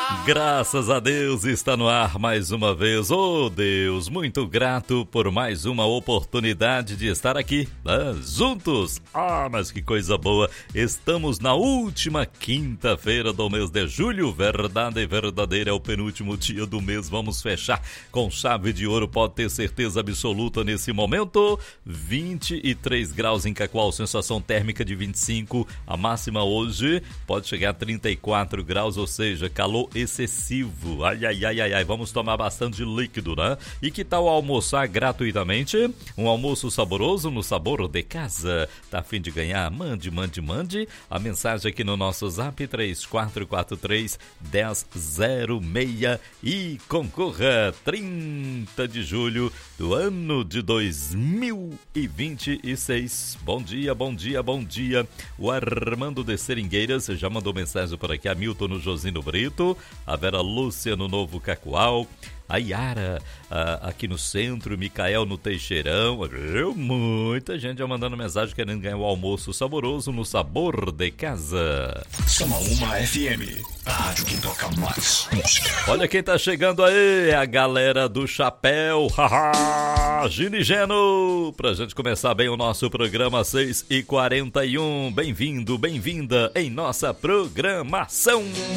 Graças a Deus está no ar mais uma vez. Oh Deus, muito grato por mais uma oportunidade de estar aqui, né? Juntos. Mas que coisa boa. Estamos na última quinta-feira do mês de julho. Verdade e verdadeira, é o penúltimo dia do mês. Vamos fechar com chave de ouro, pode ter certeza absoluta nesse momento. 23 graus em Cacoal, sensação térmica de 25. A máxima hoje pode chegar a 34 graus, ou seja, calor excessivo. Ai, vamos tomar bastante líquido, né? E que tal almoçar gratuitamente? Um almoço saboroso no sabor de casa. Tá a fim de ganhar? Mande a mensagem aqui no nosso zap 3443-1006 e concorra. 30 de julho do ano de 2026. Bom dia. O Armando de Seringueiras já mandou mensagem por aqui. A Milton no Josino Brito, a Vera Lúcia no Novo Cacoal, a Yara aqui no centro, Micael no Teixeirão. Muita gente já mandando mensagem querendo ganhar o almoço saboroso no sabor de casa. Soma uma FM, a rádio que toca mais música. Olha quem tá chegando aí, é a galera do Chapéu. Gini Geno, pra gente começar bem o nosso programa 6h41. Bem-vindo, bem-vinda em nossa programação.